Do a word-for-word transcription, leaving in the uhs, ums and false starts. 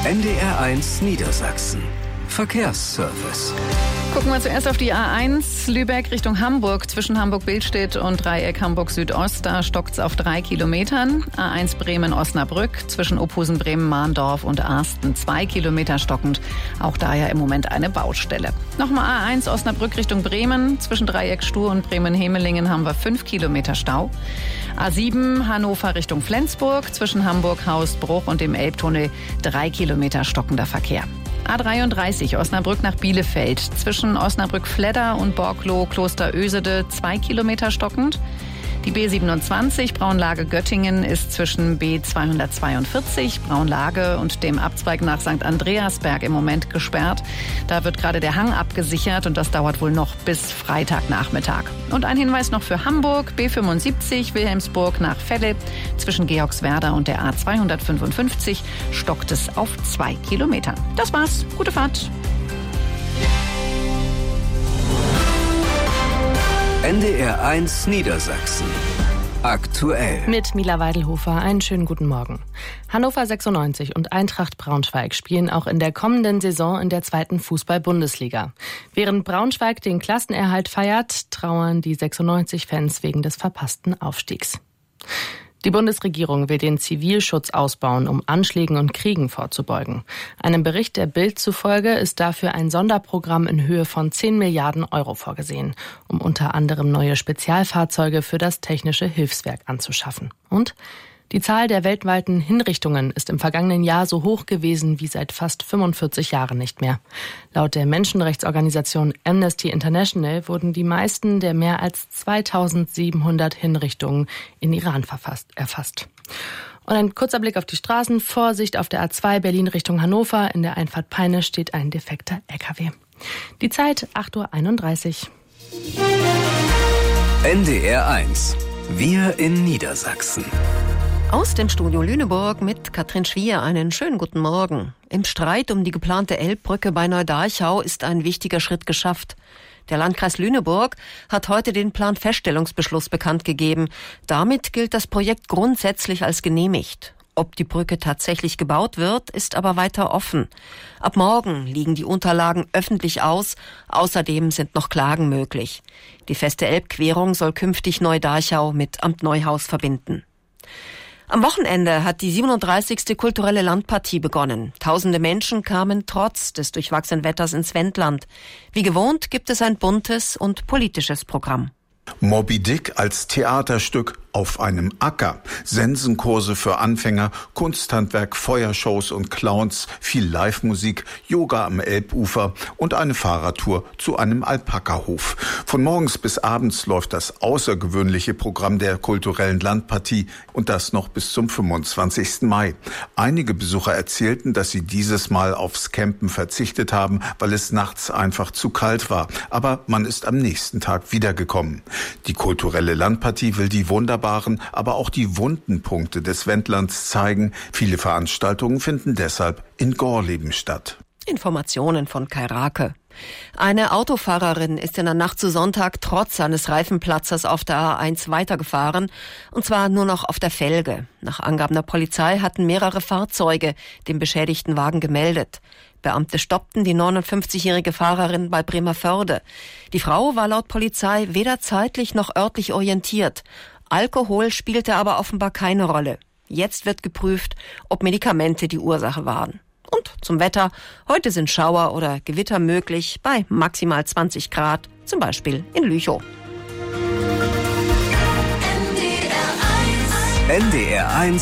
N D R eins Niedersachsen. Verkehrsservice. Gucken wir zuerst auf die A eins, Lübeck Richtung Hamburg. Zwischen Hamburg-Billstedt und Dreieck Hamburg-Südost, da stockt's auf drei Kilometern. A eins Bremen-Osnabrück, zwischen Ophusen, Bremen-Mahndorf und Arsten zwei Kilometer stockend. Auch da ja im Moment eine Baustelle. Nochmal A eins Osnabrück Richtung Bremen. Zwischen Dreieck Stuhr und Bremen-Hemelingen haben wir fünf Kilometer Stau. A sieben Hannover Richtung Flensburg. Zwischen Hamburg-Hausbruch und dem Elbtunnel drei Kilometer stockender Verkehr. A dreiunddreißig Osnabrück nach Bielefeld. Zwischen Osnabrück-Fledder und Borklow-Klosterösede zwei Kilometer stockend. Die B siebenundzwanzig Braunlage-Göttingen ist zwischen B zweihundertzweiundvierzig Braunlage und dem Abzweig nach Sankt Andreasberg im Moment gesperrt. Da wird gerade der Hang abgesichert und das dauert wohl noch bis Freitagnachmittag. Und ein Hinweis noch für Hamburg. B fünfundsiebzig Wilhelmsburg nach Felle. Zwischen Georgswerda und der A zweihundertfünfundfünfzig stockt es auf zwei Kilometern. Das war's. Gute Fahrt. N D R eins Niedersachsen. Aktuell. Mit Mila Weidelhofer einen schönen guten Morgen. Hannover sechsundneunzig und Eintracht Braunschweig spielen auch in der kommenden Saison in der zweiten Fußball-Bundesliga. Während Braunschweig den Klassenerhalt feiert, trauern die sechsundneunzig-Fans wegen des verpassten Aufstiegs. Die Bundesregierung will den Zivilschutz ausbauen, um Anschlägen und Kriegen vorzubeugen. Einem Bericht der Bild zufolge ist dafür ein Sonderprogramm in Höhe von zehn Milliarden Euro vorgesehen, um unter anderem neue Spezialfahrzeuge für das Technische Hilfswerk anzuschaffen. Und die Zahl der weltweiten Hinrichtungen ist im vergangenen Jahr so hoch gewesen wie seit fast fünfundvierzig Jahren nicht mehr. Laut der Menschenrechtsorganisation Amnesty International wurden die meisten der mehr als zweitausendsiebenhundert Hinrichtungen in Iran verfasst, erfasst. Und ein kurzer Blick auf die Straßen. Vorsicht auf der A zwei Berlin Richtung Hannover. In der Einfahrt Peine steht ein defekter L K W. Die Zeit acht Uhr einunddreißig. N D R eins. Wir in Niedersachsen. Aus dem Studio Lüneburg mit Katrin Schwier einen schönen guten Morgen. Im Streit um die geplante Elbbrücke bei Neu-Darchau ist ein wichtiger Schritt geschafft. Der Landkreis Lüneburg hat heute den Planfeststellungsbeschluss bekannt gegeben. Damit gilt das Projekt grundsätzlich als genehmigt. Ob die Brücke tatsächlich gebaut wird, ist aber weiter offen. Ab morgen liegen die Unterlagen öffentlich aus. Außerdem sind noch Klagen möglich. Die feste Elbquerung soll künftig Neu-Darchau mit Amt Neuhaus verbinden. Am Wochenende hat die siebenunddreißigste kulturelle Landpartie begonnen. Tausende Menschen kamen trotz des durchwachsenen Wetters ins Wendland. Wie gewohnt gibt es ein buntes und politisches Programm. Moby Dick als Theaterstück auf einem Acker. Sensenkurse für Anfänger, Kunsthandwerk, Feuershows und Clowns, viel Live-Musik, Yoga am Elbufer und eine Fahrradtour zu einem Alpaka-Hof. Von morgens bis abends läuft das außergewöhnliche Programm der kulturellen Landpartie und das noch bis zum fünfundzwanzigsten Mai. Einige Besucher erzählten, dass sie dieses Mal aufs Campen verzichtet haben, weil es nachts einfach zu kalt war. Aber man ist am nächsten Tag wiedergekommen. Die kulturelle Landpartie will die wunderbaren, aber auch die wunden Punkte des Wendlands zeigen. Viele Veranstaltungen finden deshalb in Gorleben statt. Informationen von Kai Rake. Eine Autofahrerin ist in der Nacht zu Sonntag trotz eines Reifenplatzers auf der A eins weitergefahren, und zwar nur noch auf der Felge. Nach Angaben der Polizei hatten mehrere Fahrzeuge den beschädigten Wagen gemeldet. Beamte stoppten die neunundfünfzigjährige Fahrerin bei Bremervörde. Die Frau war laut Polizei weder zeitlich noch örtlich orientiert. Alkohol spielte aber offenbar keine Rolle. Jetzt wird geprüft, ob Medikamente die Ursache waren. Und zum Wetter. Heute sind Schauer oder Gewitter möglich bei maximal zwanzig Grad, zum Beispiel in Lüchow. N D R eins